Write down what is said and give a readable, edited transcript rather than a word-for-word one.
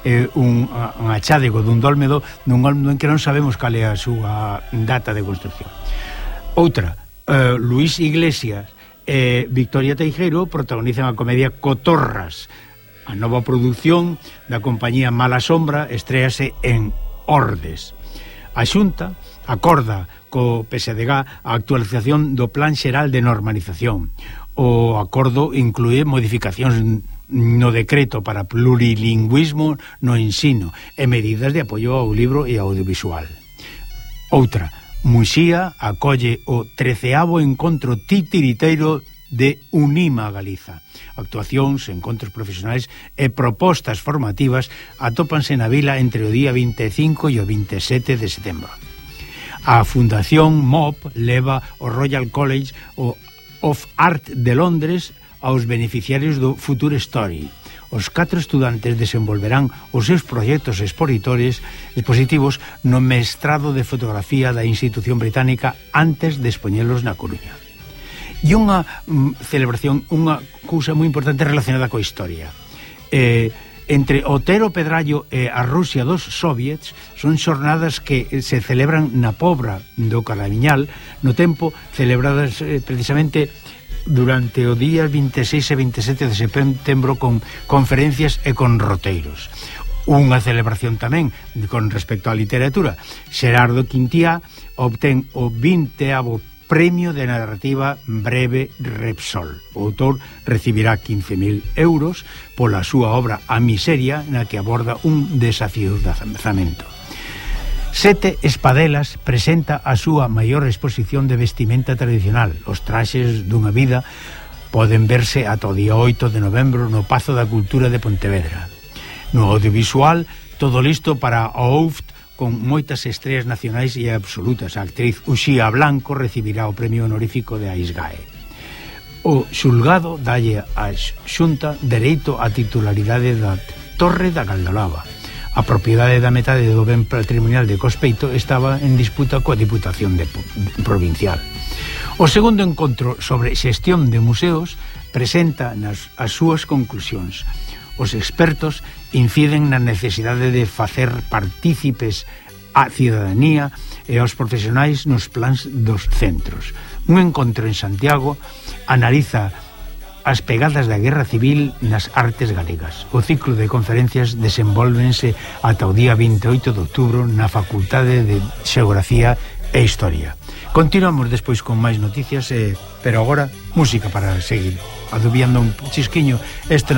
un achádego dun dólmedo en que non sabemos cal é a súa data de construcción. Outra, Luis Iglesias e Victoria Teijeiro protagonizan a comedia Cotorras. A nova produción da compañía Mala Sombra estréase en Ordes. A Xunta acorda co PSDG a actualización do Plan Xeral de Normalización. O acordo inclúe modificacións no decreto para plurilingüismo no ensino e medidas de apoio ao libro e ao audiovisual. Outra, Muxía acolle o 13º encontro titiriteiro de Unima Galiza. Actuacións, encontros profesionais e propostas formativas atópanse na vila entre o día 25 e o 27 de setembro. A Fundación MOP leva o Royal College of Art de Londres aos beneficiarios do Future Story. Os 4 estudantes desenvolverán os seus proxectos expositivos no mestrado de fotografía da institución británica antes de expoñelos na Coruña. E unha celebración, unha cousa moi importante relacionada coa historia. Entre Otero Pedrallo e a Rusia dos soviets son xornadas que se celebran na Pobra do Carabiñal, no tempo celebradas precisamente durante o día 26 e 27 de setembro con conferencias e con roteiros. Unha celebración tamén con respecto á literatura. Xerardo Quintiá obtén o 20º Premio de Narrativa Breve Repsol. O autor recibirá 15.000 euros pola súa obra A Miseria, na que aborda un desafío de azamento. Sete Espadelas presenta a súa maior exposición de vestimenta tradicional. Os traxes dunha vida poden verse ata o día 8 de novembro no Pazo da Cultura de Pontevedra. No audiovisual, todo listo para o OUFT con moitas estreas nacionais e absolutas. A actriz Uxía Blanco recibirá o premio honorífico de AISGAE. O xulgado dalle a Xunta dereito á titularidade da Torre da Caldolaba. A propiedade da metade do ben patrimonial de Cospeito estaba en disputa coa Diputación Provincial. O segundo encontro sobre xestión de museos presenta as súas conclusións. Os expertos inciden na necesidade de facer partícipes a cidadanía e aos profesionais nos plans dos centros. Un encontro en Santiago analiza as pegadas da Guerra Civil nas artes galegas. O ciclo de conferencias desenvólvense ata o día 28 de outubro na Facultade de Xeografía e Historia. Continuamos despois con máis noticias, pero agora música para seguir adubiando un chisquiño este